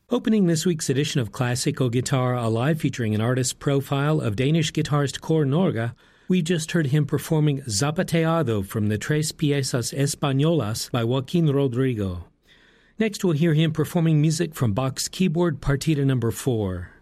Opening this week's edition of Classical Guitar Alive, featuring an artist profile of Danish guitarist Kåre Norge, we just heard him performing Zapateado from the Tres Piezas Españolas by Joaquin Rodrigo. Next, we'll hear him performing music from Bach's Keyboard Partita No. 4.